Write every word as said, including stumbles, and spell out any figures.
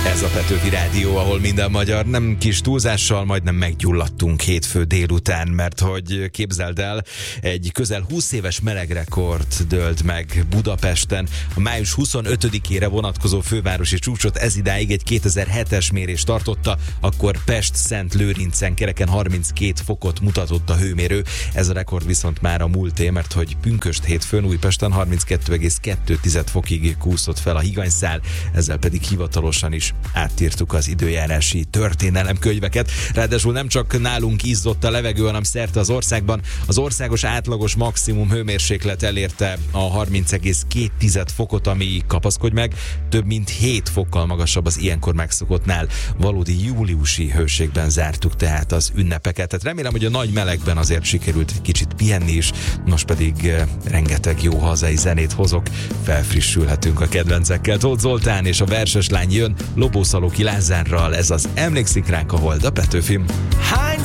Ez a Petőfi Rádió, ahol minden magyar, nem kis túlzással majdnem meggyulladtunk hétfő délután, mert hogy képzeld el, egy közel húsz éves melegrekord dőlt meg Budapesten. A május huszonötödikére vonatkozó fővárosi csúcsot ezidáig egy kétezer-hetes mérés tartotta, akkor Pest-Szentlőrincen kereken harminckét fokot mutatott a hőmérő. Ez a rekord viszont már a múlté, mert hogy pünkösd hétfőn Újpesten harminckettő egész kettő fokig kúszott fel a higanyszál, ezzel pedig hivatalosan is átírtuk az időjárási történelemkönyveket. Ráadásul nem csak nálunk izzott a levegő, hanem szerte az országban. Az országos átlagos maximum hőmérséklet elérte a harminc egész két fokot, ami, kapaszkodj meg, több mint hét fokkal magasabb az ilyenkor megszokottnál. Valódi júliusi hőségben zártuk tehát az ünnepeket. Tehát remélem, hogy a nagy melegben azért sikerült egy kicsit pihenni is, most pedig rengeteg jó hazai zenét hozok, felfrissülhetünk a kedvencekkel. Tóth Zoltán és a verses lány jön Lobószalóki Lázárral, ez az Emlékszik ránk a hold, a Petőfim. Há!